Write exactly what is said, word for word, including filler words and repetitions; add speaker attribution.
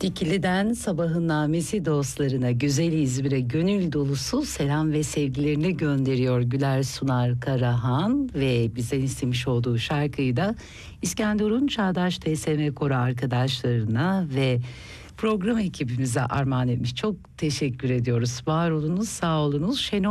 Speaker 1: Dikili'den sabahın namesi dostlarına, güzel İzmir'e gönül dolusu selam ve sevgilerini gönderiyor Güler Sunar Karahan ve bize istemiş olduğu şarkıyı da İskenderun Çağdaş T S M Koro arkadaşlarına ve program ekibimize armağan etmiş. Çok teşekkür ediyoruz. Var olunuz, sağ olunuz. Şenol